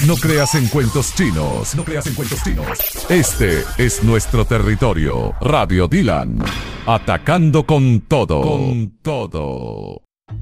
No creas en cuentos chinos. No creas en cuentos chinos. Este es nuestro territorio. Radio Dylan. Atacando con todo. Con todo.